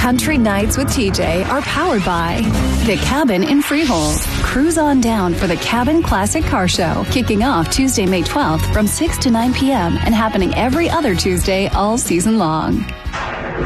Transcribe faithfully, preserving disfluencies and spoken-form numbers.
Country Nights with T J are powered by The Cabin in Freehold. Cruise on down for the Cabin Classic Car Show, kicking off Tuesday, May twelfth from six to nine p.m. and happening every other Tuesday all season long.